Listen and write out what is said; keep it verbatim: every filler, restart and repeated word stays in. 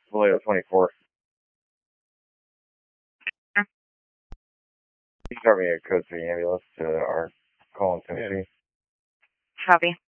Vallejo twenty-four. You got me a code for the ambulance to our call in Tennessee. Copy.